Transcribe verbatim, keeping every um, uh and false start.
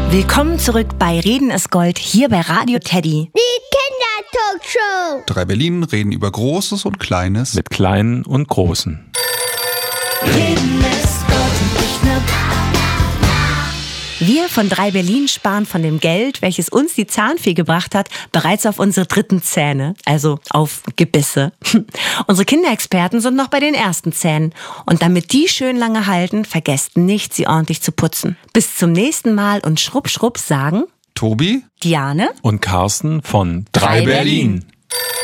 Willkommen zurück bei Reden ist Gold, hier bei Radio Teddy. Die Kindertalkshow. Drei Berlin reden über Großes und Kleines. Mit Kleinen und Großen. Reden ist Gold und nicht nur Wir von Drei Berlin sparen von dem Geld, welches uns die Zahnfee gebracht hat, bereits auf unsere dritten Zähne, also auf Gebisse. Unsere Kinderexperten sind noch bei den ersten Zähnen. Und damit die schön lange halten, vergesst nicht, sie ordentlich zu putzen. Bis zum nächsten Mal und schrupp, schrupp sagen Tobi, Diane Und Carsten von Drei Drei Berlin. Berlin.